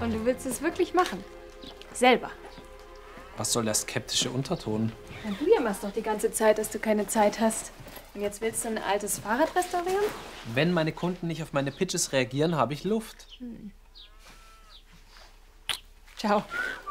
Und du willst es wirklich machen? Selber. Was soll der skeptische Unterton? Ja, du jammerst doch die ganze Zeit, dass du keine Zeit hast. Und jetzt willst du ein altes Fahrrad restaurieren? Wenn meine Kunden nicht auf meine Pitches reagieren, habe ich Luft. Ciao.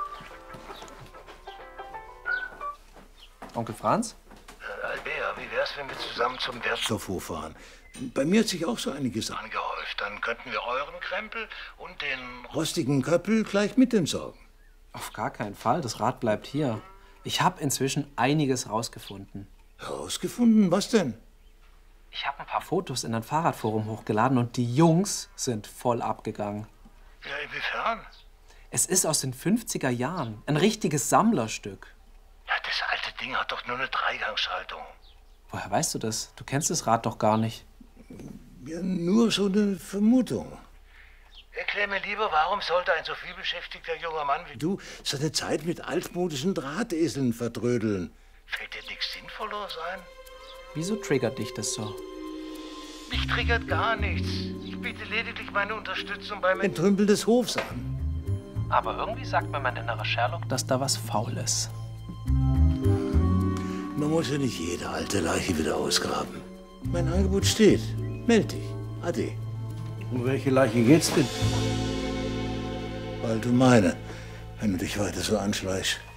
Onkel Franz? Albert, wie wär's, wenn wir zusammen zum Wertstoffhof fahren? Bei mir hat sich auch so einiges angehäuft. Dann könnten wir euren Krempel und den rostigen Köppel gleich mit entsorgen. Auf gar keinen Fall. Das Rad bleibt hier. Ich habe inzwischen einiges rausgefunden. Herausgefunden? Was denn? Ich habe ein paar Fotos in ein Fahrradforum hochgeladen und die Jungs sind voll abgegangen. Ja, inwiefern? Es ist aus den 50er Jahren. Ein richtiges Sammlerstück. Ja, das alte Ding hat doch nur eine Dreigangschaltung. Woher weißt du das? Du kennst das Rad doch gar nicht. Ja, nur so eine Vermutung. Erklär mir lieber, warum sollte ein so vielbeschäftigter junger Mann wie du seine Zeit mit altmodischen Drahteseln verdrödeln? Fällt dir nichts Sinnvolleres ein? Wieso triggert dich das so? Mich triggert gar nichts. Ich biete lediglich meine Unterstützung beim Entrümpeln des Hofs an. Aber irgendwie sagt mir mein innerer Sherlock, dass da was faul ist. Man muss ja nicht jede alte Leiche wieder ausgraben. Mein Angebot steht. Meld dich. Ade. Um welche Leiche geht's denn? Bald um meine, wenn du dich weiter so anschleichst.